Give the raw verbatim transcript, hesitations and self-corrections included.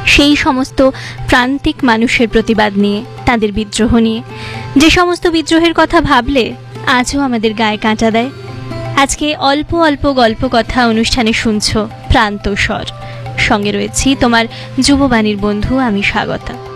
সেই সমস্ত প্রান্তিক মানুষের প্রতিবাদ নিয়ে, তাদের বিদ্রোহ নিয়ে, যে সমস্ত বিদ্রোহের কথা ভাবলে আজও আমাদের গায়ে কাঁটা দেয়। আজকে অল্প অল্প গল্প কথা অনুষ্ঠানে শুনছো প্রান্তস্বর। সঙ্গে রয়েছি তোমার যুববাণীর বন্ধু আমি স্বাগতা।